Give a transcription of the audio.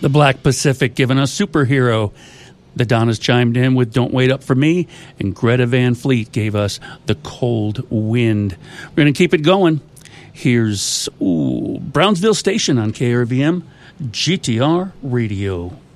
The Black Pacific giving us Superhero. The Donnas chimed in with Don't Wait Up For Me, and Greta Van Fleet gave us The Cold Wind. We're going to keep it going. Here's Brownsville Station on KRVM GTR Radio.